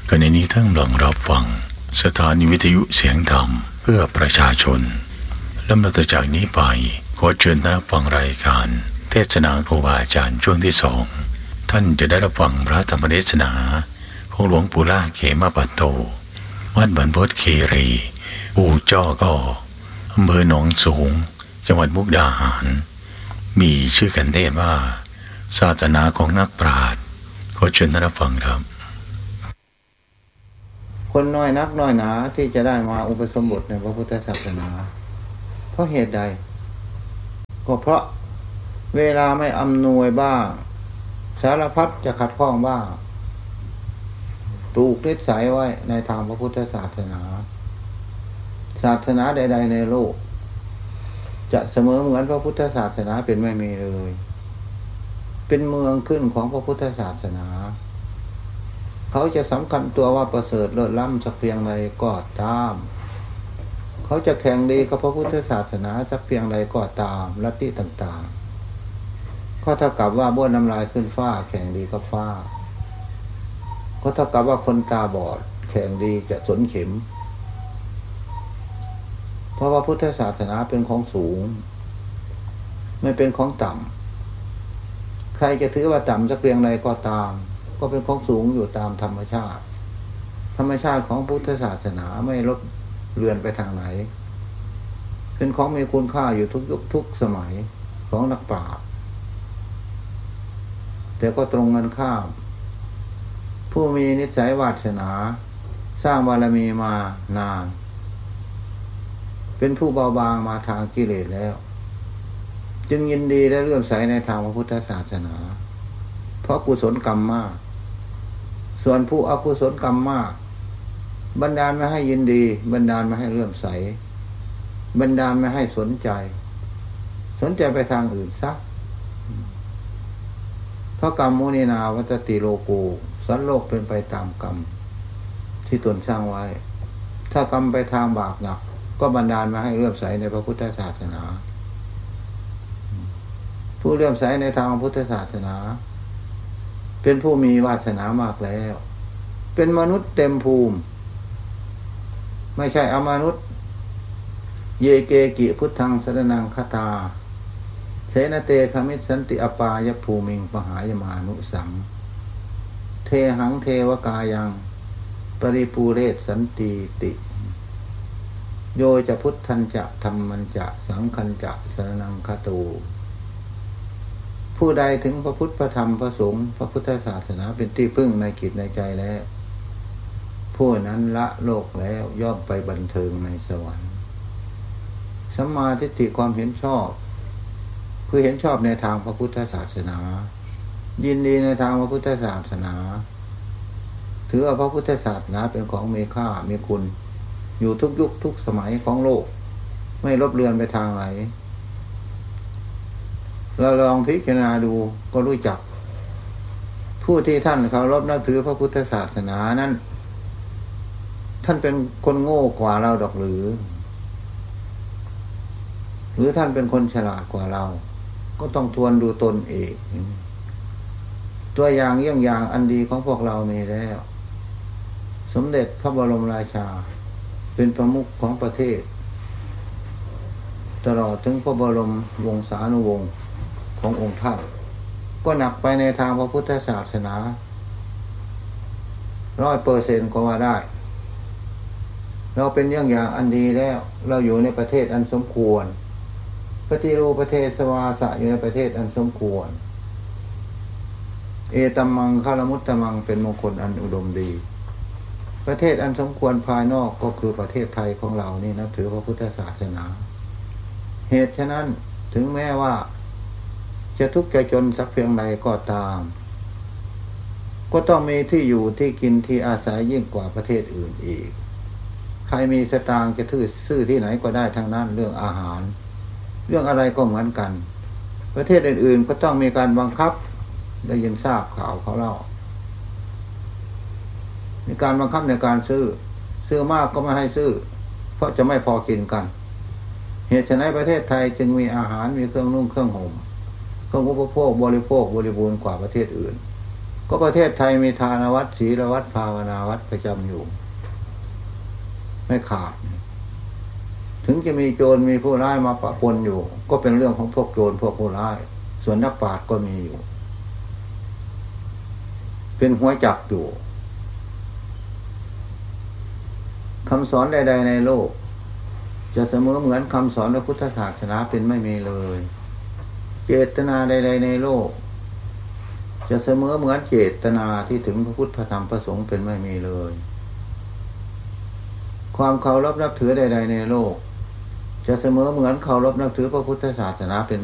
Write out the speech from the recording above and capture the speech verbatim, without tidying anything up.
ขณะนี้ท่านกำลังรับฟังสถานีวิทยุเสียงธรรมเพื่อประชาชนลำดับต่อจากนี้ไปขอเชิญท่านรับฟังรายการเทศนาครูบาอาจารย์ช่วงที่สองท่านจะได้รับฟังพระธรรมเทศนาของหลวงปู่ล่าเขมปัตโตวัดบรรพตคีรีปู่จ้อก็อำเภอหนองสูงจังหวัดมุกดาหารมีชื่อกันเทศว่าศาสนาของนักปราชญ์ขอเชิญท่านรับฟังครับคนน้อยนักน้อยหนาที่จะได้มาอุปสมบทในพระพุทธศาสนาเพราะเหตุใดก็เพราะเวลาไม่อำนวยบ้างสารพัดจะขัดข้องบ้างปลูกนิสัยไว้ในทางพระพุทธศาสนาศาสนาใดๆในโลกจะเสมอเหมือนพระพุทธศาสนาเป็นไม่มีเลยเป็นเมืองขึ้นของพระพุทธศาสนาเขาจะสำคัญตัวว่าประเสริฐเลิศล้ำสักเพียงใดก็ตามเขาจะแข่งดีกับพระพุทธศาสนาสักเพียงใดก็ตามลัทธิต่างๆก็เท่ากับว่าบ้วนน้ำลายขึ้นฟ้าแข่งดีกับฟ้าก็เท่ากับว่าคนตาบอดแข่งดีจะสนเข็มเพราะว่าพุทธศาสนาเป็นของสูงไม่เป็นของต่ำใครจะถือว่าต่ำสักเพียงใดก็ตามก็เป็นของสูงอยู่ตามธรรมชาติธรรมชาติของพุทธศาสนาไม่ลดเลือนไปทางไหนเป็นของมีคุณค่าอยู่ทุกยุคทุกสมัยของนักปราชญ์แต่ก็ตรงกันข้ามผู้มีนิสัยวาสนาสร้างบารมีมานานเป็นผู้เบาบางมาทางกิเลสแล้วจึงยินดีและเลื่อมใสในทางพระพุทธศาสนาเพราะกุศลกรรมมากส่วนผู้อกุศลกรรมมากบันดาลไม่ให้ยินดีบันดาลไม่ให้เลื่อมใสบันดาลไม่ให้สนใจสนใจไปทางอื่นซักเพราะกรรมมุนีนาวัตติโลโกสันโลกเป็นไปตามกรรมที่ตนสร้างไว้ถ้ากรรมไปทางบาปหนักก็บันดาลมาให้เลื่อมใสในพระพุทธศาสนาผู้เลื่อมใสในทางพุทธศาสนาเป็นผู้มีวาสนามากแล้วเป็นมนุษย์เต็มภูมิไม่ใช่อมนุษย์เยเกกิพุทธังสรณังคตาเสนเตคมิสันติอปายภูมิงปหายมานุสังเทหังเทวกายังปริปูเรศสันติติโยจะพุทธันจะธรรมันจะสังคันจะสรณังคตูผู้ใดถึงพระพุทธพระธรรมพระสงฆ์พระพุทธศาสนาเป็นที่พึ่งในจิตในใจแล้วผู้นั้นละโลกแล้วย่อมไปบันเทิงในสวรรค์สัมมาทิฏฐิความเห็นชอบคือเห็นชอบในทางพระพุทธศาสนายินดีในทางพระพุทธศาสนาถือว่าพระพุทธศาสนาเป็นของมีค่ามีคุณอยู่ทุกยุคทุกสมัยของโลกไม่ลบเลือนไปทางไหนเราลองพิจารณาดูก็รู้จักผู้ที่ท่านเคารพนับถือพระพุทธศาสนานั้นท่านเป็นคนโง่กว่าเราดอกหรือหรือท่านเป็นคนฉลาดกว่าเราก็ต้องทวนดูตนเองตัวอย่างเยี่ยงอย่างอันดีของพวกเรามีแล้วสมเด็จพระบรมราชาเป็นประมุขของประเทศตลอดถึงพระบรมวงศานุวงศ์ขององค์ท่านก็หนักไปในทางพระพุทธศาสนาร้อยเปอร์เซ็นต์ก็ว่าได้เราเป็นอย่างอย่างอันดีแล้วเราอยู่ในประเทศอันสมควรปฏิรูปประเทศสวาสะอยู่ในประเทศอันสมควรเอตัมมังคารมุตตมังเป็นมงคลอันอุดมดีประเทศอันสมควรภายนอกก็คือประเทศไทยของเรานี่นับถือพระพุทธศาสนาเหตุฉะนั้นถึงแม้ว่าจะทุกข์ใจจนสักเพียงใดก็ตามก็ต้องมีที่อยู่ที่กินที่อาศัยยิ่งกว่าประเทศอื่นอีกใครมีสตางค์จะถือซื้อที่ไหนก็ได้ทั้งนั้นเรื่องอาหารเรื่องอะไรก็เหมือนกันประเทศอื่นๆก็ต้องมีการบังคับได้ยินทราบข่าวเขาเล่ามีการบังคับในการซื้อซื้อมากก็ไม่ให้ซื้อเพราะจะไม่พอกินกันเหตุฉะนั้นประเทศไทยจึงมีอาหารมีเครื่องนุ่งเครื่องห่มเครื่องอุปโภคบริโภคบริบูรณ์กว่าประเทศอื่นก็ประเทศไทยมีทานวัดศีลวัดภาวนาวัดประจำอยู่ไม่ขาดถึงจะมีโจรมีผู้ร้ายมาปะปนอยู่ก็เป็นเรื่องของพวกโจรพวกผู้ร้ายส่วนนักปราชญ์ก็มีอยู่เป็นหัวจักอยู่คำสอนใดๆในโลกจะเสมอเหมือนคำสอนพระพุทธศาสนาเป็นไม่มีเลยเจตนาใดๆในโลกจะเสมอเหมือนเจตนาที่ถึงพระพุทธพระธรรมพระสงฆ์เป็นไม่มีเลยความเคารพนับถือใดๆในโลกจะเสมอเหมือนเคารพนับถือพระพุทธศาสนาเป็น